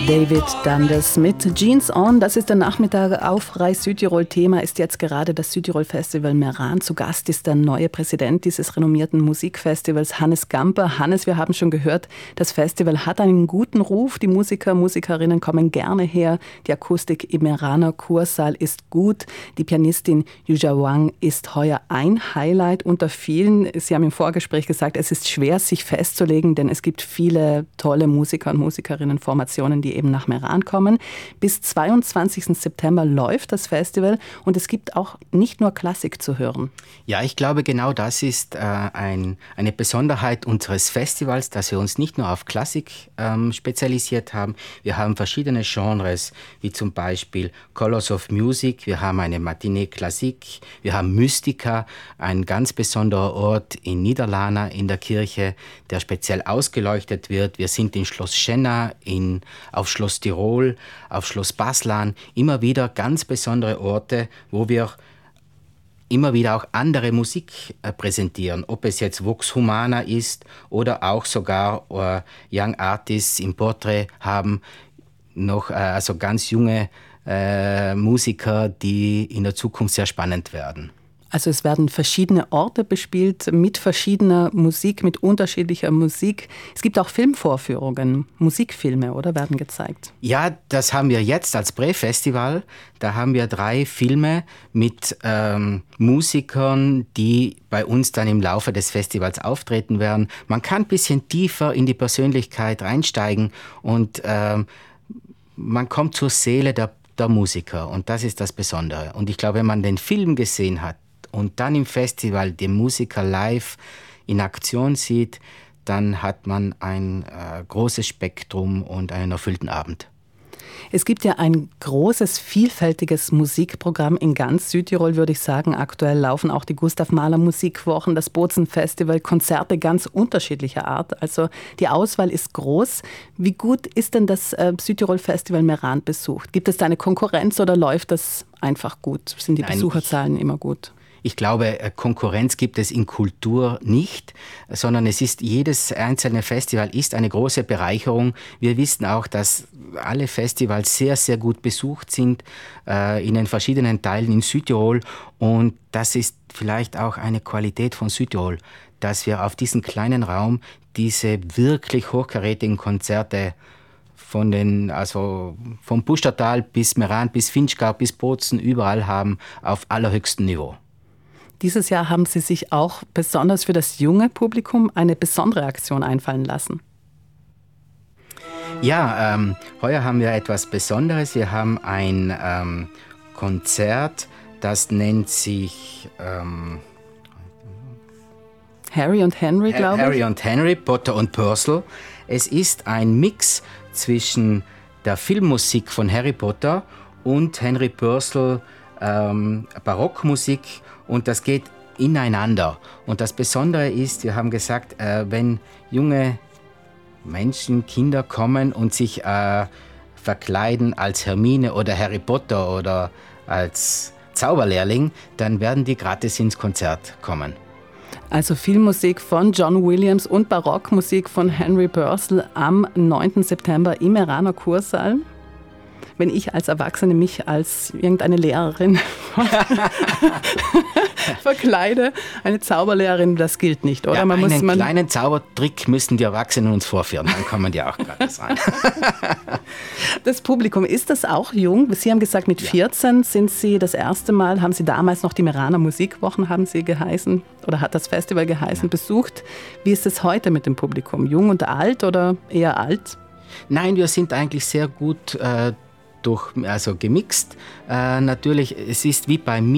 David Dundas mit Jeans On. Das ist der Nachmittag auf Rai Südtirol. Thema ist jetzt gerade das Südtirol Festival Meran. Zu Gast ist der neue Präsident dieses renommierten Musikfestivals, Hannes Gamper. Hannes, wir haben schon gehört, das Festival hat einen guten Ruf. Die Musiker, Musikerinnen kommen gerne her. Die Akustik im Meraner Kursaal ist gut. Die Pianistin Yuja Wang ist heuer ein Highlight unter vielen. Sie haben im Vorgespräch gesagt, es ist schwer, sich festzulegen, denn es gibt viele tolle Musiker und Musikerinnen, Formationen, die eben nach Meran kommen. Bis 22. September läuft das Festival und es gibt auch nicht nur Klassik zu hören. Ja, ich glaube, genau das ist eine Besonderheit unseres Festivals, dass wir uns nicht nur auf Klassik spezialisiert haben. Wir haben verschiedene Genres, wie zum Beispiel Colors of Music, wir haben eine Matinee Klassik, wir haben Mystica, ein ganz besonderer Ort in Niederlana in der Kirche, der speziell ausgeleuchtet wird. Wir sind in Schloss Schenna, auf Schloss Tirol, auf Schloss Baslan, immer wieder ganz besondere Orte, wo wir immer wieder auch andere Musik präsentieren, ob es jetzt Vox Humana ist oder auch sogar Young Artists im Portrait haben, noch also ganz junge Musiker, die in der Zukunft sehr spannend werden. Also es werden verschiedene Orte bespielt mit verschiedener Musik, mit unterschiedlicher Musik. Es gibt auch Filmvorführungen, Musikfilme, oder, werden gezeigt? Ja, das haben wir jetzt als Präfestival. Da haben wir 3 Filme mit Musikern, die bei uns dann im Laufe des Festivals auftreten werden. Man kann ein bisschen tiefer in die Persönlichkeit reinsteigen und man kommt zur Seele der Musiker. Und das ist das Besondere. Und ich glaube, wenn man den Film gesehen hat, und dann im Festival den Musiker live in Aktion sieht, dann hat man ein großes Spektrum und einen erfüllten Abend. Es gibt ja ein großes, vielfältiges Musikprogramm in ganz Südtirol, würde ich sagen. Aktuell laufen auch die Gustav Mahler Musikwochen, das Bozen-Festival, Konzerte ganz unterschiedlicher Art. Also die Auswahl ist groß. Wie gut ist denn das Südtirol-Festival Meran besucht? Gibt es da eine Konkurrenz oder läuft das einfach gut? Sind die Besucherzahlen immer gut? Ich glaube, Konkurrenz gibt es in Kultur nicht, sondern jedes einzelne Festival ist eine große Bereicherung. Wir wissen auch, dass alle Festivals sehr, sehr gut besucht sind in den verschiedenen Teilen in Südtirol. Und das ist vielleicht auch eine Qualität von Südtirol, dass wir auf diesem kleinen Raum diese wirklich hochkarätigen Konzerte vom Pustertal bis Meran, bis Vinschgau, bis Bozen überall haben, auf allerhöchstem Niveau. Dieses Jahr haben Sie sich auch besonders für das junge Publikum eine besondere Aktion einfallen lassen. Ja, heuer haben wir etwas Besonderes. Wir haben ein Konzert, das nennt sich Harry und Henry, glaube ich. Harry und Henry, Potter und Purcell. Es ist ein Mix zwischen der Filmmusik von Harry Potter und Henry Purcell Barockmusik. Und das geht ineinander. Und das Besondere ist, wir haben gesagt, wenn junge Menschen, Kinder kommen und sich verkleiden als Hermine oder Harry Potter oder als Zauberlehrling, dann werden die gratis ins Konzert kommen. Also Filmmusik von John Williams und Barockmusik von Henry Purcell am 9. September im Meraner Kursaal. Wenn ich als Erwachsene mich als irgendeine Lehrerin verkleide, eine Zauberlehrerin, das gilt nicht, oder? Ja, einen kleinen Zaubertrick müssen die Erwachsenen uns vorführen, dann kommen die auch gratis rein. Das Publikum, ist das auch jung? Sie haben gesagt, mit 14 sind Sie das erste Mal, haben Sie damals noch die Meraner Musikwochen, haben Sie geheißen, oder hat das Festival geheißen, besucht. Wie ist es heute mit dem Publikum? Jung und alt oder eher alt? Nein, wir sind eigentlich sehr gut gemixt. Natürlich, es ist wie bei mir.